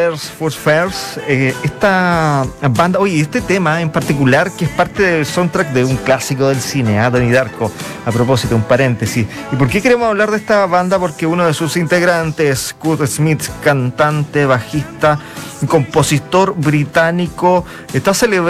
First Fairs, esta banda, oye, este tema en particular que es parte del soundtrack de un clásico del cine, Donnie Darko. A propósito, un paréntesis. ¿Y por qué queremos hablar de esta banda? Porque uno de sus integrantes, Kurt Smith, cantante, bajista, compositor británico, está celebrando